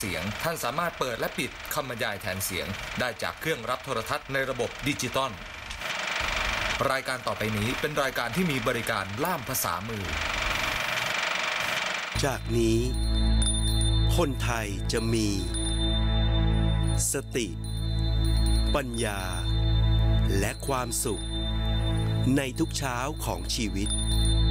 เสียงท่านสามารถเปิดและปิดคำบรรยายแทนเสียงได้จากเครื่องรับโทรทัศน์ในระบบดิจิตอลรายการต่อไปนี้เป็นรายการที่มีบริการล่ามภาษามือจากนี้คนไทยจะมีสติปัญญาและความสุขในทุกเช้าของชีวิต